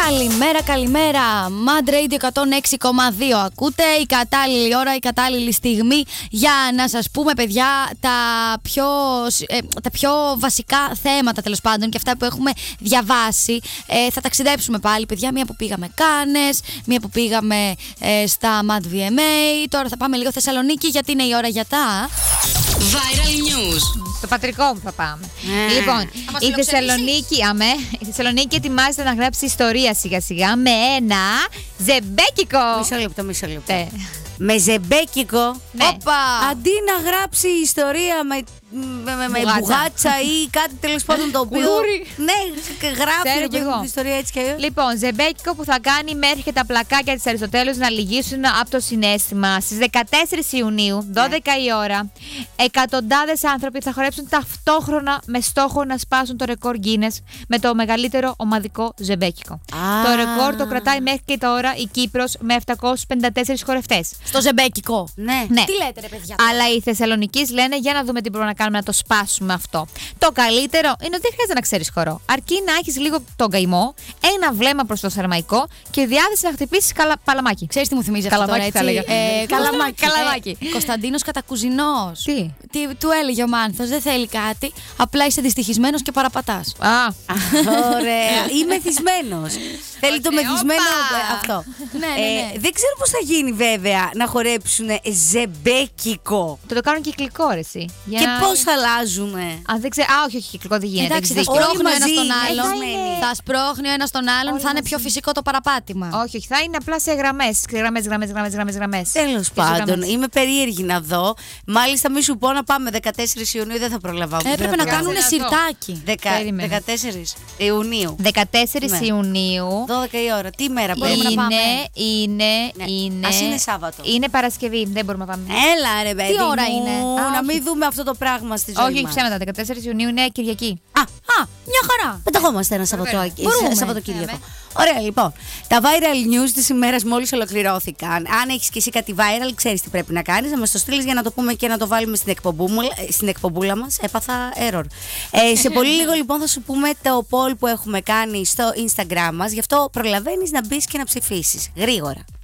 Καλημέρα, καλημέρα. Mad Radio 106,2 ακούτε. Η κατάλληλη ώρα, η κατάλληλη στιγμή για να σας πούμε, παιδιά, τα πιο βασικά θέματα, τέλος πάντων, και αυτά που έχουμε διαβάσει. Θα ταξιδέψουμε πάλι, παιδιά. Μία που πήγαμε Κάνες, μία που πήγαμε στα Mad VMA. Τώρα θα πάμε λίγο Θεσσαλονίκη, γιατί είναι η ώρα για τα Viral News. Στο πατρικό μου θα πάμε. Λοιπόν, η Θεσσαλονίκη ετοιμάζεται να γράψει ιστορία σιγά σιγά με ένα ζεμπέκικο. Μισό λεπτό. Με ζεμπέκικο. Ναι. Αντί να γράψει ιστορία με μπουγάτσα ή κάτι τέλος πάντων το οποίο. Ναι, γράφει την ιστορία έτσι και αλλιώς. Λοιπόν, ζεμπέκικο που θα κάνει μέχρι και τα πλακάκια της Αριστοτέλους να λυγίσουν από το συναίσθημα. Στις 14 Ιουνίου, 12 η ώρα, εκατοντάδες άνθρωποι θα χορέψουν ταυτόχρονα με στόχο να σπάσουν το ρεκόρ Guinness με το μεγαλύτερο ομαδικό ζεμπέκικο. Το ρεκόρ το κρατάει μέχρι και τώρα η Κύπρος με 754 χορευτές. Στο ζεμπέκικο. Ναι. Τι λέτε, ρε παιδιά. Αλλά οι Θεσσαλονικείς λένε για να δούμε τι μπορούμε να κάνουμε να το σπάσουμε αυτό. Το καλύτερο είναι ότι δεν χρειάζεται να ξέρεις χορό. Αρκεί να έχεις λίγο τον καημό, ένα βλέμμα προς το θερμαϊκό και διάθεση να χτυπήσεις παλαμάκι. Ξέρεις τι μου θυμίζει αυτό τώρα, έτσι? Καλαμάκι. Κωνσταντίνος Κατακουζινός. Τι του έλεγε ο Μάνθος, δεν θέλει κάτι, απλά είσαι δυστυχισμένος και παραπατάς. Ωραία. Ή μεθυσμένος. Θέλει το μεθυσμένο αυτό. Ναι. Δεν ξέρω πώς θα γίνει βέβαια να χορέψουν ζεμπέκικο. Το κάνουν κυκλικό, ρε εσύ. Και πώς θα αλλάζουνε? Δεν ξέρω. Όχι, κυκλικό δεν γίνεται. Εντάξει, θα σπρώχνει ο ένας τον άλλον. Θα σπρώχνει ο ένας τον άλλον, θα είναι πιο φυσικό το παραπάτημα. Όχι, θα είναι απλά σε γραμμές. Γραμμές. Τέλος πάντων, είμαι περίεργη να δω. Μάλιστα, μη σου πω να πάμε 14 Ιουνίου, δεν θα προλαβαίνουμε. Έπρεπε να κάνουν σιρτάκι. 14 Ιουνίου. 14 Ιουνίου. 12 η ώρα. Τι μέρα μπορούμε να πάμε? Είναι. Ας είναι Σάββατο. Είναι Παρασκευή. Δεν μπορούμε να πάμε. Έλα, ρε παιδί. Τι ώρα είναι? Να μην δούμε αυτό το πράγμα στη ζωή μας. Όχι, ψέματα. 14 Ιουνίου είναι Κυριακή. Μια χαρά. Πεταγόμαστε ένα Σαββατοκύριακο. Ωραία, λοιπόν. Τα viral news της ημέρας μόλις ολοκληρώθηκαν. Αν έχεις και εσύ κάτι viral, ξέρεις τι πρέπει να κάνεις. Να μας το στείλεις για να το πούμε και να το βάλουμε στην εκπομπούλα μας. Έπαθα error. Σε πολύ λίγο, λοιπόν, θα σου πούμε το poll που έχουμε κάνει στο Instagram μας. Γι' αυτό προλαβαίνεις να μπεις και να ψηφίσεις. Γρήγορα.